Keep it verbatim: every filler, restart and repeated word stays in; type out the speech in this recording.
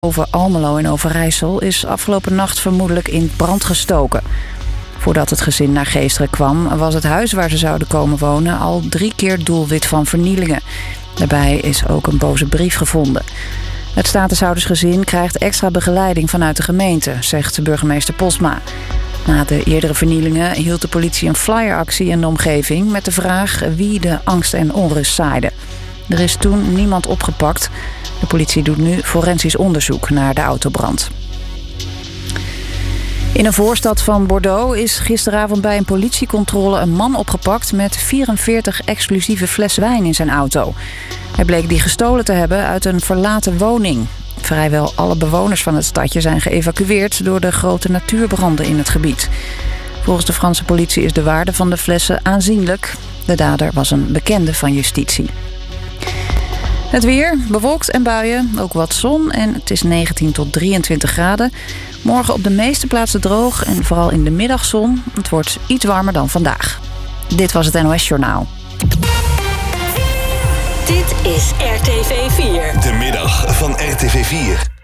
Over Almelo in Overijssel is afgelopen nacht vermoedelijk in brand gestoken. Voordat het gezin naar Geesteren kwam, was het huis waar ze zouden komen wonen al drie keer doelwit van vernielingen. Daarbij is ook een boze brief gevonden. Het statenhoudersgezin krijgt extra begeleiding vanuit de gemeente, zegt burgemeester Posma. Na de eerdere vernielingen hield de politie een flyeractie in de omgeving met de vraag wie de angst en onrust zaaide. Er is toen niemand opgepakt. De politie doet nu forensisch onderzoek naar de autobrand. In een voorstad van Bordeaux is gisteravond bij een politiecontrole een man opgepakt met vierenveertig exclusieve flessen wijn in zijn auto. Hij bleek die gestolen te hebben uit een verlaten woning. Vrijwel alle bewoners van het stadje zijn geëvacueerd door de grote natuurbranden in het gebied. Volgens de Franse politie is de waarde van de flessen aanzienlijk. De dader was een bekende van justitie. Het weer, bewolkt en buien, ook wat zon en het is negentien tot drieëntwintig graden. Morgen op de meeste plaatsen droog en vooral in de middagzon. Het wordt iets warmer dan vandaag. Dit was het N O S Journaal. Dit is R T V vier. De middag van R T V vier.